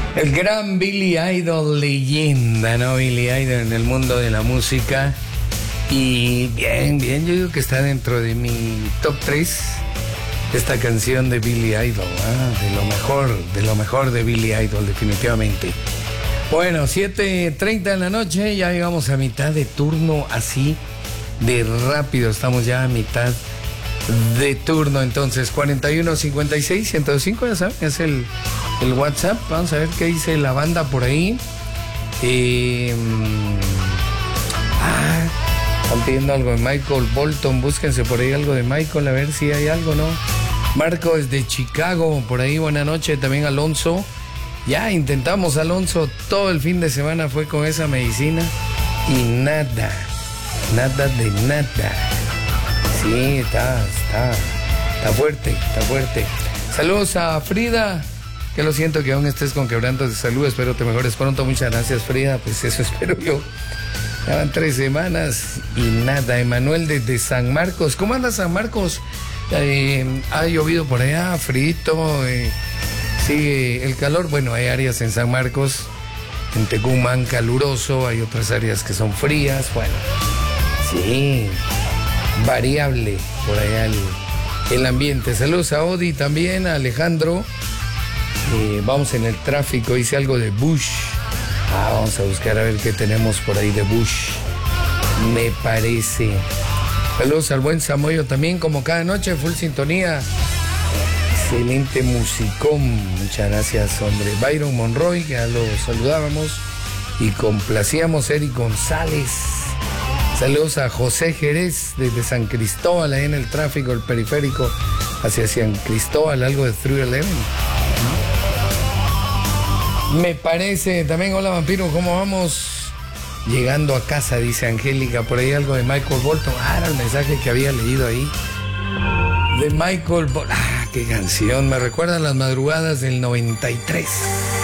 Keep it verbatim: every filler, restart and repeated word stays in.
El gran Billy Idol, leyenda, ¿no? Billy Idol en el mundo de la música. Y bien, bien, yo digo que está dentro de mi top tres esta canción de Billy Idol, ¿eh? De lo mejor, de lo mejor de Billy Idol, definitivamente. Bueno, siete treinta de la noche, ya llegamos a mitad de turno, así de rápido, estamos ya a mitad de turno. Entonces, cuarenta y uno cincuenta y seis ciento cinco, ya saben, es el, el WhatsApp. Vamos a ver qué dice la banda por ahí. Eh, ah, están pidiendo algo de Michael Bolton, búsquense por ahí algo de Michael, a ver si hay algo, ¿no? Marco es de Chicago, por ahí, buena noche. También Alonso. Ya intentamos, Alonso, todo el fin de semana fue con esa medicina y nada, nada de nada. Sí, está, está, está fuerte, está fuerte. Saludos a Frida, que lo siento que aún estés con quebrantos de salud, espero te mejores pronto. Muchas gracias, Frida, pues eso espero yo. Ya van tres semanas y nada. Emanuel desde San Marcos, ¿cómo anda San Marcos? Eh, ha llovido por allá, frito, eh, sigue el calor. Bueno, hay áreas en San Marcos, en Tecumán caluroso, hay otras áreas que son frías. Bueno, sí, variable por allá el, el ambiente. Saludos a Odi también, a Alejandro. Eh, vamos en el tráfico, hice algo de Bush. Ah, vamos a buscar a ver qué tenemos por ahí de Bush, me parece. Saludos al buen Samoyo también, como cada noche, full sintonía. Excelente musicón, muchas gracias, hombre. Byron Monroy, que ya lo saludábamos y complacíamos. Eric González. Saludos a José Jerez desde San Cristóbal, ahí en el tráfico, el periférico hacia San Cristóbal, algo de Through Eleven. Me parece. También, hola vampiro, ¿cómo vamos? Llegando a casa, dice Angélica, por ahí algo de Michael Bolton. Ah, era el mensaje que había leído ahí. De Michael Bolton. Ah, qué canción, me recuerda a las madrugadas del noventa y tres.